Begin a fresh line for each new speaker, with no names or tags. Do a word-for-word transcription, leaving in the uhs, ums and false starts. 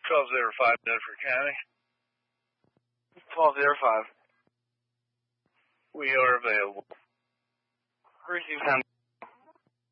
twelve zero five, Bedford County.
twelve zero five.
We are available.
Receive sound.